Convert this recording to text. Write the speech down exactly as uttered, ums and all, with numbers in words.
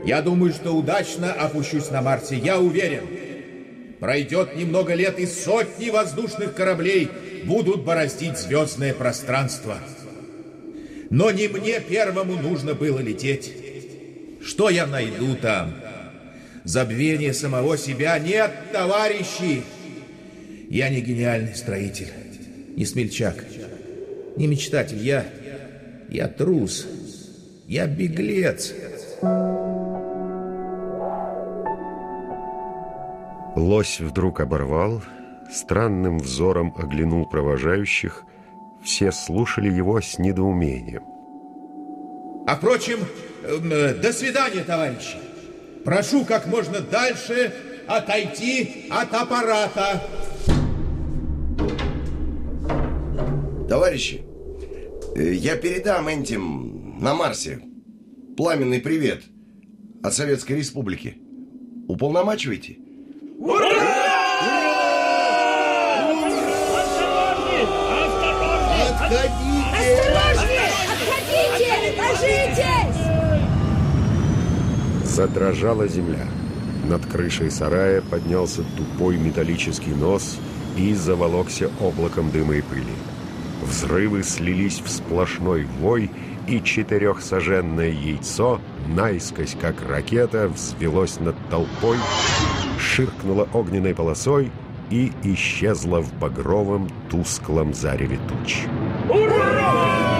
Я думаю, что удачно опущусь на Марсе. Я уверен. Пройдет немного лет, и сотни воздушных кораблей будут бороздить звездное пространство. Но не мне первому нужно было лететь. Что я найду там? Забвение самого себя? Нет, товарищи! Я не гениальный строитель, не смельчак, не мечтатель. Я, я трус, я беглец. Лось вдруг оборвал, странным взором оглянул провожающих. Все слушали его с недоумением. А впрочем, э, до свидания, товарищи. Прошу как можно дальше отойти от аппарата. Товарищи, я передам этим на Марсе пламенный привет от Советской Республики. Уполномачивайте? Ура! Отходите! Осторожнее! Отходите! Ложитесь! Задрожала земля. Над крышей сарая поднялся тупой металлический нос и заволокся облаком дыма и пыли. Взрывы слились в сплошной вой, и четырехсаженное яйцо, наискось как ракета, взвелось над толпой, ширкнуло огненной полосой и исчезло в багровом тусклом зареве туч. Ура!